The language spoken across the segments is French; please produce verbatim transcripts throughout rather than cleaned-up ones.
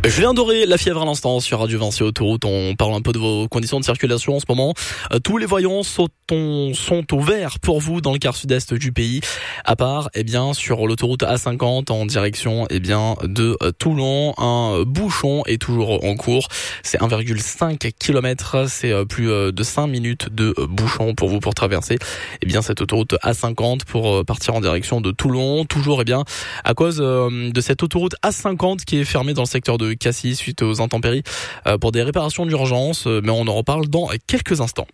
Julien Doré, La Fièvre à l'instant sur Radio Vinci Autoroute. On parle un peu de vos conditions de circulation en ce moment. Euh, tous les voyants sont, sont au vert pour vous dans le quart sud-est du pays. À part, eh bien, sur l'autoroute A cinquante en direction, eh bien, de euh, Toulon. Un bouchon est toujours en cours. C'est un virgule cinq kilomètres. C'est euh, plus euh, de cinq minutes de euh, bouchon pour vous pour traverser, eh bien, cette autoroute A cinquante pour euh, partir en direction de Toulon. Toujours, eh bien, à cause euh, de cette autoroute A cinquante qui est fermée dans le secteur de Cassis suite aux intempéries euh, pour des réparations d'urgence, mais on en reparle dans quelques instants.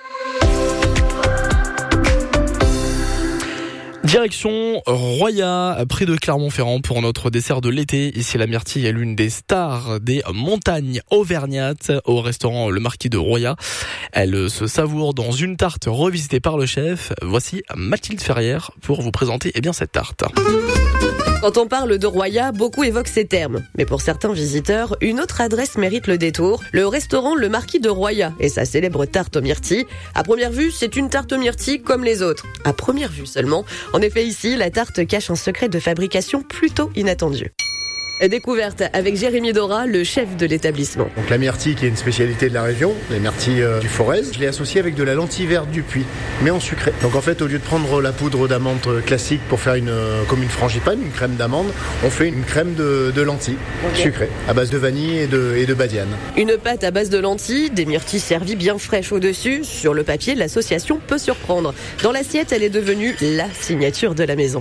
Direction Roya, près de Clermont-Ferrand pour notre dessert de l'été. Ici, la myrtille est l'une des stars des montagnes auvergnates au restaurant Le Marquis de Roya. Elle se savoure dans une tarte revisitée par le chef. Voici Mathilde Ferrière pour vous présenter eh bien, cette tarte. Quand on parle de Roya, beaucoup évoquent ces termes. Mais pour certains visiteurs, une autre adresse mérite le détour. Le restaurant Le Marquis de Roya et sa célèbre tarte aux myrtilles. À première vue, c'est une tarte aux myrtilles comme les autres. À première vue seulement. En effet, ici, la tarte cache un secret de fabrication plutôt inattendu. Découverte avec Jérémy Dora, le chef de l'établissement. Donc la myrtille qui est une spécialité de la région, les myrtilles euh, du Forez, je l'ai associée avec de la lentille verte du Puy, mais en sucré. Donc en fait, au lieu de prendre la poudre d'amande classique pour faire une euh, comme une frangipane, une crème d'amande, on fait une crème de, de lentilles okay. sucrée à base de vanille et de, et de badiane. Une pâte à base de lentilles, des myrtilles servies bien fraîches au-dessus. Sur le papier, l'association peut surprendre. Dans l'assiette, elle est devenue la signature de la maison.